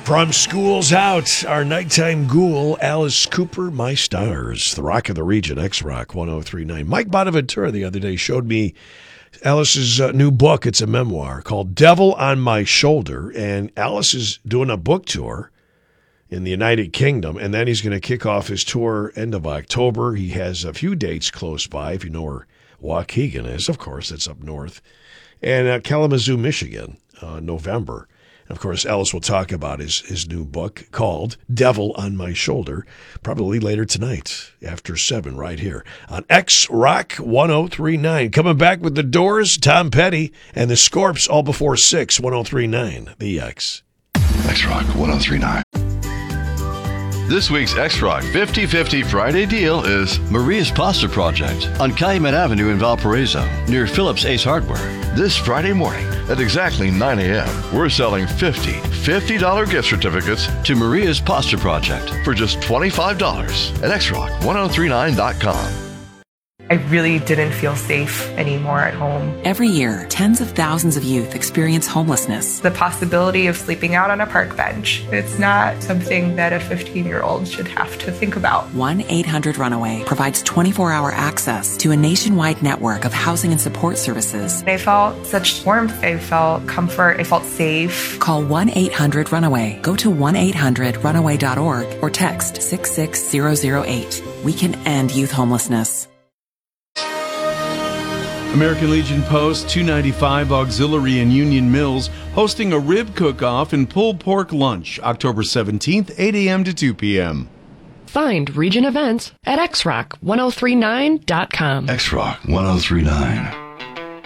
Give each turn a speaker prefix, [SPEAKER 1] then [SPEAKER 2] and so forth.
[SPEAKER 1] From School's Out, our nighttime ghoul, Alice Cooper, My Stars, the rock of the region, X-Rock 1039. Mike Bonaventura the other day showed me Alice's new book. It's a memoir called Devil on My Shoulder, and Alice is doing a book tour in the United Kingdom, and then he's going to kick off his tour end of October. He has a few dates close by, if you know where Waukegan is. Of course, that's up north. And Kalamazoo, Michigan, November. Of course, Alice will talk about his new book called Devil on My Shoulder, probably later tonight after 7 right here on X-Rock 1039. Coming back with the Doors, Tom Petty, and the Scorps all before 6, 1039, the X.
[SPEAKER 2] X-Rock 1039. This week's X-Rock 50-50 Friday deal is
[SPEAKER 3] Maria's Pasta Project on Calumet Avenue in Valparaiso, near Phillips Ace Hardware.
[SPEAKER 2] this Friday morning at exactly 9 a.m. We're selling $50 gift certificates
[SPEAKER 3] to Maria's Pasta Project
[SPEAKER 2] for just $25 at xrock1039.com.
[SPEAKER 4] I really didn't feel safe anymore at home.
[SPEAKER 5] Every year, tens of thousands of youth experience homelessness.
[SPEAKER 4] The possibility of sleeping out on a park bench, it's not something that a 15-year-old should have to think about.
[SPEAKER 5] 1-800-RUNAWAY provides 24-hour access to a nationwide network of housing and support services.
[SPEAKER 4] I felt such warmth. I felt comfort. I felt safe.
[SPEAKER 5] Call 1-800-RUNAWAY. Go to 1-800-RUNAWAY.org or text 66008. We can end youth homelessness.
[SPEAKER 6] American Legion Post 295 Auxiliary in Union Mills hosting a rib cook-off and pulled pork lunch October 17th, 8 a.m. to 2 p.m.
[SPEAKER 7] Find region events at xrock1039.com.
[SPEAKER 2] X-Rock 1039.